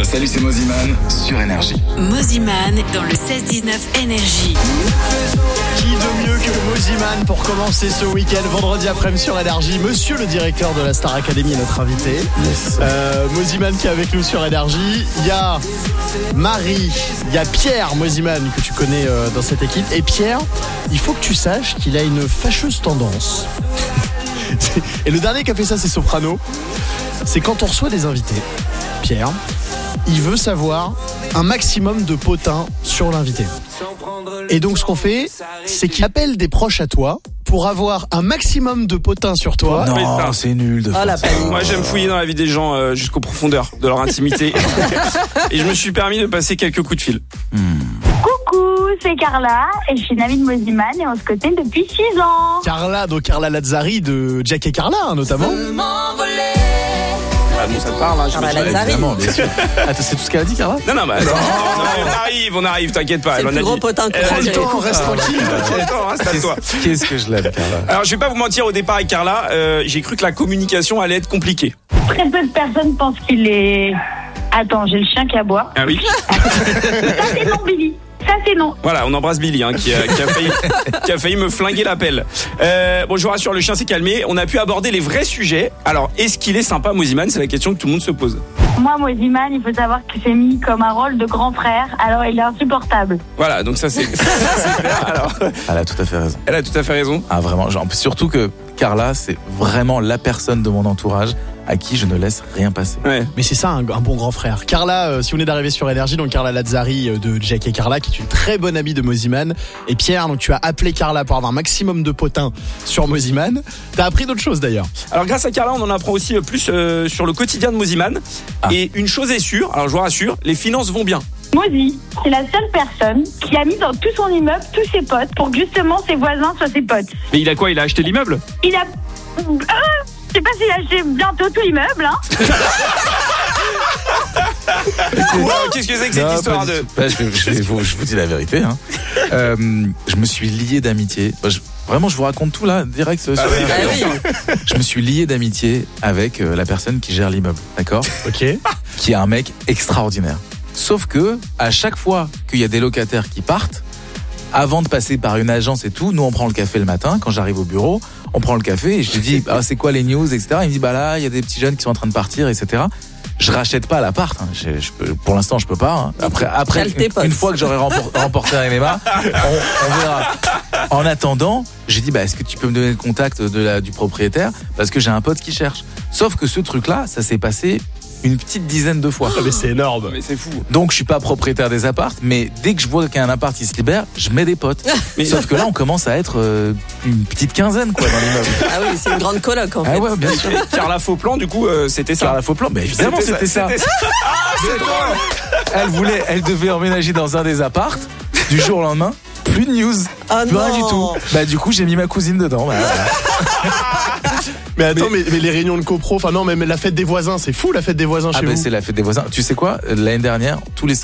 Salut, c'est Moziman sur Énergie. Moziman dans le 16-19 Énergie. Qui de mieux que Moziman pour commencer ce week-end, vendredi après-midi sur Énergie. Monsieur le directeur de la Star Academy est notre invité. Yes. Moziman qui est avec nous sur Énergie. Il y a Marie, il y a Pierre Moziman que tu connais dans cette équipe. Et Pierre, il faut que tu saches qu'il a une fâcheuse tendance. Et le dernier qui a fait ça, c'est Soprano. C'est quand on reçoit des invités, Pierre, il veut savoir un maximum de potins sur l'invité. Et donc ce qu'on fait, c'est qu'il appelle des proches à toi pour avoir un maximum de potins sur toi. Non, c'est nul de faire ça. Moi j'aime fouiller dans la vie des gens jusqu'aux profondeurs de leur intimité. Et je me suis permis de passer quelques coups de fil. Coucou, c'est Carla et je suis une amie de Moziman et on se côtoie depuis 6 ans. Carla, donc Carla Lazzari de Jack et Carla notamment. Ah bon, ça te parle, hein, Évidemment, bien sûr. Attends, c'est tout ce qu'elle a dit, Carla? Non, on arrive, t'inquiète pas. C'est le plus gros potin qu'on Prends le fait. temps, reste tranquille. Installe-toi. Qu'est-ce que je l'aime, Carla? Alors, je vais pas vous mentir, au départ avec Carla, j'ai cru que la communication allait être compliquée. Très peu de personnes pensent qu'il est... Attends, j'ai le chien qui aboie. Ah oui. Ça c'est non, Billy. Ça c'est non. Voilà, on embrasse Billy, hein, qui a failli me flinguer l'appel. Bon, je vous rassure, le chien s'est calmé. On a pu aborder les vrais sujets. Alors, est-ce qu'il est sympa, Moziman? C'est la question que tout le monde se pose. Moi, Moziman, il faut savoir qu'il s'est mis comme un rôle de grand frère, alors il est insupportable. Voilà, donc ça c'est clair. Alors, Elle a tout à fait raison. elle a tout à fait raison. Ah, vraiment. Surtout que Carla, c'est vraiment la personne de mon entourage à qui je ne laisse rien passer. Ouais. Mais c'est ça un bon grand frère. Carla, si vous venez d'arriver sur Énergie, donc Carla Lazzari de Jack et Carla, qui est une très bonne amie de Moziman. Et Pierre, donc tu as appelé Carla pour avoir un maximum de potins sur Moziman. T'as appris d'autres choses d'ailleurs. Alors grâce à Carla, on en apprend aussi plus sur le quotidien de Moziman. Ah. Et une chose est sûre, alors je vous rassure, les finances vont bien. Mozi, c'est la seule personne qui a mis dans tout son immeuble tous ses potes pour que justement ses voisins soient ses potes. Mais il a quoi? Il a acheté l'immeuble? Il a... je sais pas s'il a acheté bientôt tout l'immeuble, hein. Qu'est-ce que c'est que cette histoire de... Je vous dis la vérité. Hein. Je me suis lié d'amitié. Vraiment, je vous raconte tout là, direct sur Je me suis lié d'amitié avec la personne qui gère l'immeuble, d'accord? Ok. Qui est un mec extraordinaire. Sauf que, à chaque fois qu'il y a des locataires qui partent, avant de passer par une agence et tout, nous on prend le café le matin, quand j'arrive au bureau, on prend le café et je lui dis c'est quoi les news, etc. Il me dit là il y a des petits jeunes qui sont en train de partir, etc. Je rachète pas l'appart, hein. Pour l'instant je peux pas. Hein. Après une fois que j'aurai remporté un MMA, on verra. En attendant, j'ai dit est-ce que tu peux me donner le contact du propriétaire parce que j'ai un pote qui cherche. Sauf que ce truc-là, ça s'est passé une petite dizaine de fois. Ah, mais c'est énorme. Mais c'est fou. Donc je suis pas propriétaire des appartes, mais dès que je vois qu'un appart qui se libère, je mets des potes. Sauf que là on commence à être une petite quinzaine quoi dans l'immeuble. Ah oui, c'est une grande coloc en fait. Ah ouais, bien sûr. Carla Fauplan, du coup, c'était ça. Carla Fauplan, mais évidemment c'était ça. Ah, c'est drôle. Elle devait emménager dans un des appartes. Du jour au lendemain, plus de news, Ah plus rien non. du tout. Du coup j'ai mis ma cousine dedans. Mais attends, mais les réunions de copro, enfin non, mais la fête des voisins, c'est fou la fête des voisins chez vous. C'est la fête des voisins. Tu sais quoi? L'année dernière, tous les